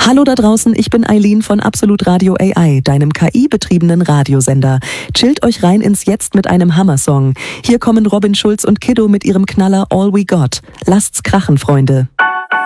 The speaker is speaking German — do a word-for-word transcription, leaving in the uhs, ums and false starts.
Hallo da draußen, ich bin Eileen von Absolut Radio A I, deinem K I-betriebenen Radiosender. Chillt euch rein ins Jetzt mit einem Hammersong. Hier kommen Robin Schulz und Kiddo mit ihrem Knaller All We Got. Lasst's krachen, Freunde.